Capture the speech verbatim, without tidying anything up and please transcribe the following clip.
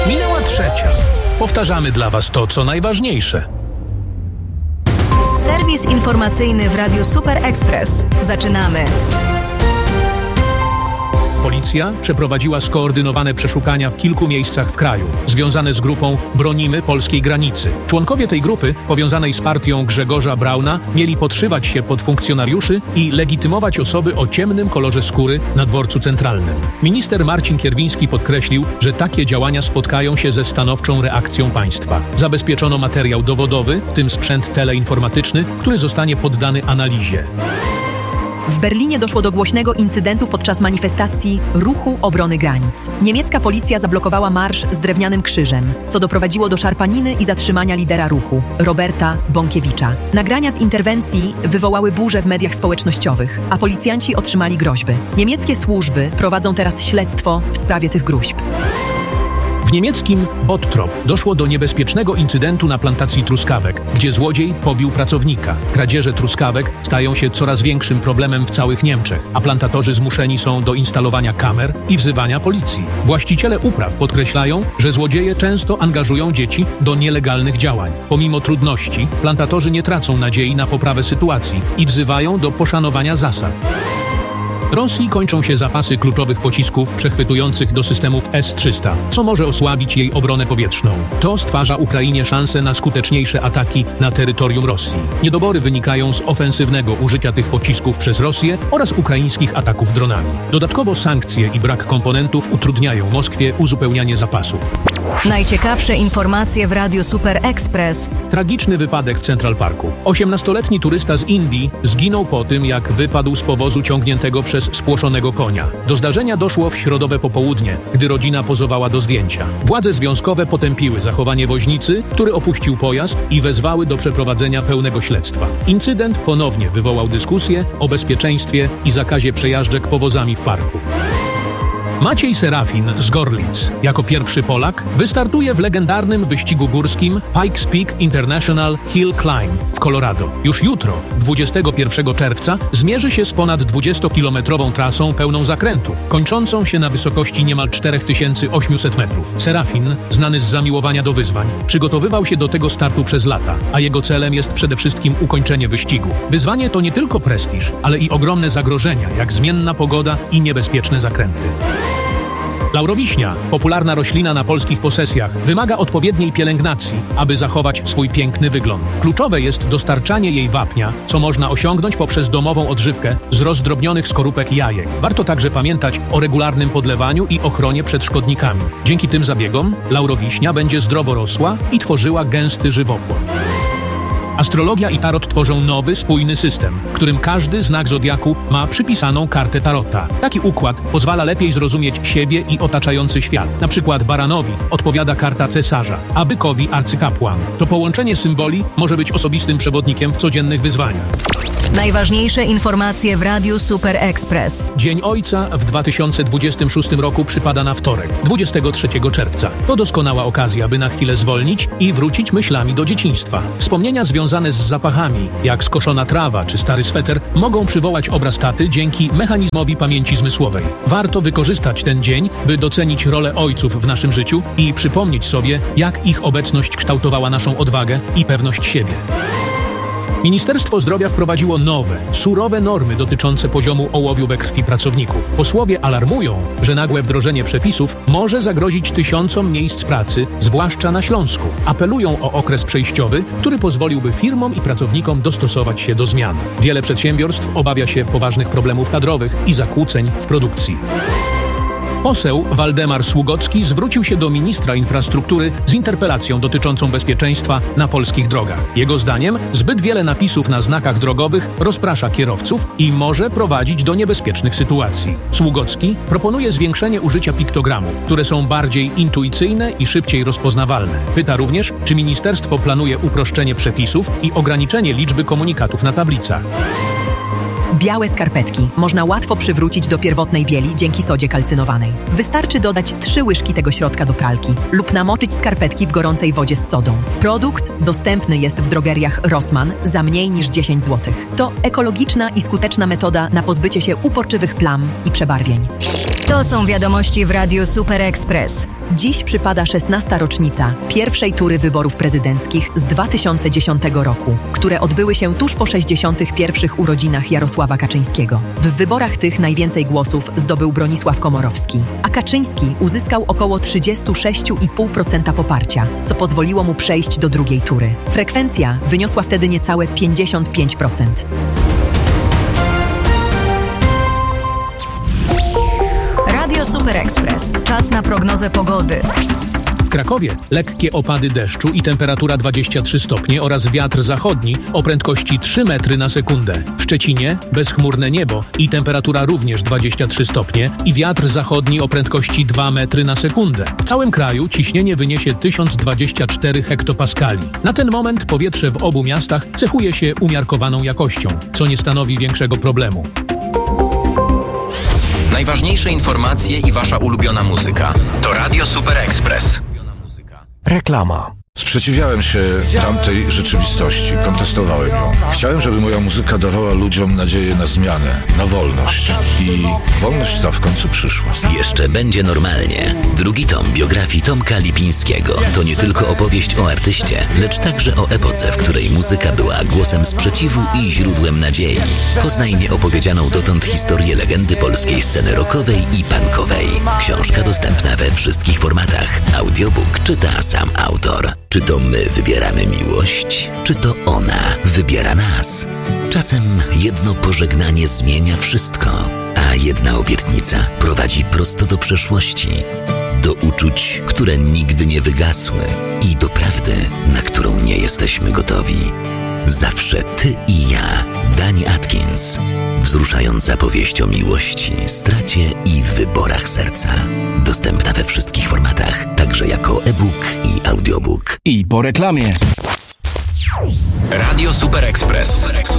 Minęła trzecia. Powtarzamy dla Was to, co najważniejsze. Serwis informacyjny w Radiu Super Express. Zaczynamy. Policja przeprowadziła skoordynowane przeszukania w kilku miejscach w kraju, związane z grupą Bronimy Polskiej Granicy. Członkowie tej grupy, powiązanej z partią Grzegorza Brauna, mieli podszywać się pod funkcjonariuszy i legitymować osoby o ciemnym kolorze skóry na dworcu centralnym. Minister Marcin Kierwiński podkreślił, że takie działania spotkają się ze stanowczą reakcją państwa. Zabezpieczono materiał dowodowy, w tym sprzęt teleinformatyczny, który zostanie poddany analizie. W Berlinie doszło do głośnego incydentu podczas manifestacji Ruchu Obrony Granic. Niemiecka policja zablokowała marsz z drewnianym krzyżem, co doprowadziło do szarpaniny i zatrzymania lidera ruchu, Roberta Bąkiewicza. Nagrania z interwencji wywołały burzę w mediach społecznościowych, a policjanci otrzymali groźby. Niemieckie służby prowadzą teraz śledztwo w sprawie tych gruźb. W niemieckim Bottrop doszło do niebezpiecznego incydentu na plantacji truskawek, gdzie złodziej pobił pracownika. Kradzieże truskawek stają się coraz większym problemem w całych Niemczech, a plantatorzy zmuszeni są do instalowania kamer i wzywania policji. Właściciele upraw podkreślają, że złodzieje często angażują dzieci do nielegalnych działań. Pomimo trudności, plantatorzy nie tracą nadziei na poprawę sytuacji i wzywają do poszanowania zasad. Rosji kończą się zapasy kluczowych pocisków przechwytujących do systemów S trzysta, co może osłabić jej obronę powietrzną. To stwarza Ukrainie szansę na skuteczniejsze ataki na terytorium Rosji. Niedobory wynikają z ofensywnego użycia tych pocisków przez Rosję oraz ukraińskich ataków dronami. Dodatkowo sankcje i brak komponentów utrudniają Moskwie uzupełnianie zapasów. Najciekawsze informacje w Radiu Super Express. Tragiczny wypadek w Central Parku. osiemnastoletni turysta z Indii zginął po tym, jak wypadł z powozu ciągniętego przez spłoszonego konia. Do zdarzenia doszło w środowe popołudnie, gdy rodzina pozowała do zdjęcia. Władze związkowe potępiły zachowanie woźnicy, który opuścił pojazd, i wezwały do przeprowadzenia pełnego śledztwa. Incydent ponownie wywołał dyskusję o bezpieczeństwie i zakazie przejażdżek powozami w parku. Maciej Serafin z Gorlic, jako pierwszy Polak, wystartuje w legendarnym wyścigu górskim Pikes Peak International Hill Climb w Colorado. Już jutro, dwudziestego pierwszego czerwca, zmierzy się z ponad dwudziestokilometrową trasą pełną zakrętów, kończącą się na wysokości niemal cztery tysiące osiemset metrów. Serafin, znany z zamiłowania do wyzwań, przygotowywał się do tego startu przez lata, a jego celem jest przede wszystkim ukończenie wyścigu. Wyzwanie to nie tylko prestiż, ale i ogromne zagrożenia, jak zmienna pogoda i niebezpieczne zakręty. Laurowiśnia, popularna roślina na polskich posesjach, wymaga odpowiedniej pielęgnacji, aby zachować swój piękny wygląd. Kluczowe jest dostarczanie jej wapnia, co można osiągnąć poprzez domową odżywkę z rozdrobnionych skorupek jajek. Warto także pamiętać o regularnym podlewaniu i ochronie przed szkodnikami. Dzięki tym zabiegom laurowiśnia będzie zdrowo rosła i tworzyła gęsty żywopłot. Astrologia i tarot tworzą nowy, spójny system, w którym każdy znak zodiaku ma przypisaną kartę tarota. Taki układ pozwala lepiej zrozumieć siebie i otaczający świat. Na przykład baranowi odpowiada karta cesarza, a bykowi arcykapłan. To połączenie symboli może być osobistym przewodnikiem w codziennych wyzwaniach. Najważniejsze informacje w Radiu Super Express. Dzień Ojca w dwa tysiące dwudziestym szóstym roku przypada na wtorek, dwudziestego trzeciego czerwca. To doskonała okazja, by na chwilę zwolnić i wrócić myślami do dzieciństwa. Wspomnienia związane z zapachami, jak skoszona trawa czy stary sweter, mogą przywołać obraz taty dzięki mechanizmowi pamięci zmysłowej. Warto wykorzystać ten dzień, by docenić rolę ojców w naszym życiu i przypomnieć sobie, jak ich obecność kształtowała naszą odwagę i pewność siebie. Ministerstwo Zdrowia wprowadziło nowe, surowe normy dotyczące poziomu ołowiu we krwi pracowników. Posłowie alarmują, że nagłe wdrożenie przepisów może zagrozić tysiącom miejsc pracy, zwłaszcza na Śląsku. Apelują o okres przejściowy, który pozwoliłby firmom i pracownikom dostosować się do zmian. Wiele przedsiębiorstw obawia się poważnych problemów kadrowych i zakłóceń w produkcji. Poseł Waldemar Sługocki zwrócił się do ministra infrastruktury z interpelacją dotyczącą bezpieczeństwa na polskich drogach. Jego zdaniem zbyt wiele napisów na znakach drogowych rozprasza kierowców i może prowadzić do niebezpiecznych sytuacji. Sługocki proponuje zwiększenie użycia piktogramów, które są bardziej intuicyjne i szybciej rozpoznawalne. Pyta również, czy ministerstwo planuje uproszczenie przepisów i ograniczenie liczby komunikatów na tablicach. Białe skarpetki można łatwo przywrócić do pierwotnej bieli dzięki sodzie kalcynowanej. Wystarczy dodać trzy łyżki tego środka do pralki lub namoczyć skarpetki w gorącej wodzie z sodą. Produkt dostępny jest w drogeriach Rossmann za mniej niż dziesięć złotych. To ekologiczna i skuteczna metoda na pozbycie się uporczywych plam i przebarwień. To są wiadomości w Radiu Super Express. Dziś przypada szesnasta rocznica pierwszej tury wyborów prezydenckich z dwa tysiące dziesiątego roku, które odbyły się tuż po sześćdziesiątych pierwszych urodzinach Jarosława Kaczyńskiego. W wyborach tych najwięcej głosów zdobył Bronisław Komorowski, a Kaczyński uzyskał około trzydzieści sześć i pół procent poparcia, co pozwoliło mu przejść do drugiej tury. Frekwencja wyniosła wtedy niecałe pięćdziesiąt pięć procent. Radio Super Express. Czas na prognozę pogody. W Krakowie lekkie opady deszczu i temperatura dwadzieścia trzy stopnie oraz wiatr zachodni o prędkości trzy metry na sekundę. W Szczecinie bezchmurne niebo i temperatura również dwadzieścia trzy stopnie i wiatr zachodni o prędkości dwa metry na sekundę. W całym kraju ciśnienie wyniesie tysiąc dwadzieścia cztery hektopaskali. Na ten moment powietrze w obu miastach cechuje się umiarkowaną jakością, co nie stanowi większego problemu. Najważniejsze informacje i wasza ulubiona muzyka to Radio Super Express. Reklama. Sprzeciwiałem się tamtej rzeczywistości, kontestowałem ją. Chciałem, żeby moja muzyka dawała ludziom nadzieję na zmianę, na wolność. I wolność ta w końcu przyszła. Jeszcze będzie normalnie. Drugi tom biografii Tomka Lipińskiego to nie tylko opowieść o artyście, lecz także o epoce, w której muzyka była głosem sprzeciwu i źródłem nadziei. Poznaj nieopowiedzianą dotąd historię legendy polskiej sceny rockowej i punkowej. Książka dostępna we wszystkich formatach. Audiobook czyta sam autor. Czy to my wybieramy miłość, czy to ona wybiera nas? Czasem jedno pożegnanie zmienia wszystko, a jedna obietnica prowadzi prosto do przeszłości, do uczuć, które nigdy nie wygasły i do prawdy, na którą nie jesteśmy gotowi. Zawsze ty i ja, Dani Atkins. Wzruszająca powieść o miłości, stracie i wyborach serca. Dostępna we wszystkich formatach, także jako e-book i audiobook. I po reklamie. Radio Super Express.